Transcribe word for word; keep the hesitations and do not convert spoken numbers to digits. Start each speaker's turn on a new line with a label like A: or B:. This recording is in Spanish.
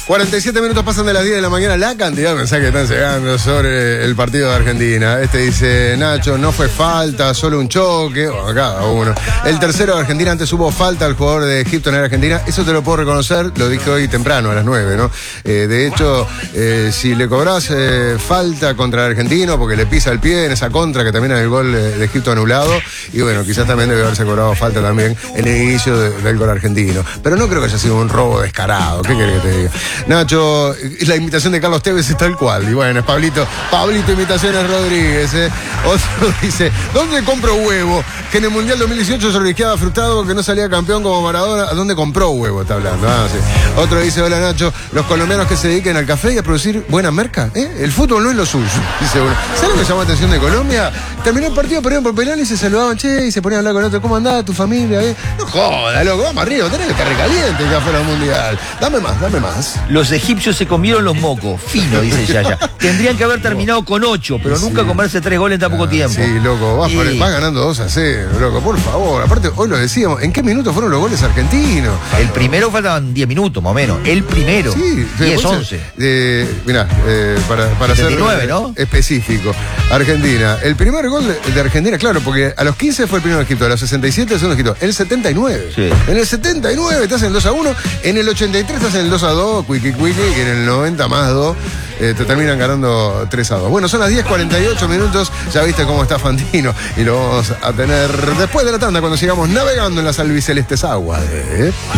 A: cuarenta y siete minutos pasan de las diez de la mañana. La cantidad de mensajes que están llegando sobre el partido de Argentina. Este dice, Nacho, no fue falta, solo un choque. Bueno, cada uno. El tercero de Argentina, antes hubo falta al jugador de Egipto en la Argentina. Eso te lo puedo reconocer, lo dije hoy temprano, a las nueve, ¿no? Eh, de hecho, eh, si le cobrás eh, falta contra el argentino, porque le pisa el pie en esa contra que también es el gol de, de Egipto anulado, y bueno, quizás también debe haberse cobrado falta también en el inicio de, del gol argentino. Pero no creo que haya sido un robo descarado. ¿Qué querés que te diga? Nacho, la imitación de Carlos Tevez es tal cual. Y bueno, es Pablito, Pablito Imitaciones Rodríguez, ¿eh? Otro dice, ¿dónde compro huevo? Que en el Mundial dos mil dieciocho se lo quedaba frustrado que no salía campeón como Maradona. ¿A dónde compró huevo? Está hablando. Ah, sí. Otro dice, hola Nacho, los colombianos que se dediquen al café y a producir buena merca, ¿eh? El fútbol no es lo suyo. Dice uno. ¿Sabes lo que llamó la atención de Colombia? Terminó el partido, perdieron por penal y se saludaban, che, y se ponían a hablar con otro. ¿Cómo andás, tu familia? ¿Eh? No joda, loco, vamos arriba, tenés que estar recaliente el café del Mundial. Dame más, dame más.
B: Los egipcios se comieron los mocos, fino, dice Yaya. Tendrían que haber terminado con ocho, pero sí. Nunca comerse tres goles en tan poco tiempo.
A: Sí, loco, vas, y... vas ganando dos a cero, loco, por favor. Aparte, hoy lo decíamos, ¿en qué minutos fueron los goles argentinos?
B: El primero faltaban diez minutos, más o menos. El primero.
A: Sí,
B: diez once.
A: Eh, mirá, eh, para, para
B: setenta y nueve,
A: ser
B: ¿no?
A: específico. Argentina. El primer gol de, de Argentina, claro, porque a los quince fue el primero de Egipto, a los sesenta y siete el segundo de Egipto. En el setenta y nueve.
B: Sí.
A: En el setenta y nueve estás en el dos a uno. En el ochenta y tres estás en el dos a dos, cuiqui cuiqui, y en el noventa más dos. Eh, te terminan ganando tres a dos. Bueno, son las diez cuarenta y ocho minutos. Ya viste cómo está Fantino. Y lo vamos a tener después de la tanda, cuando sigamos navegando en las albicelestes aguas. ¿eh?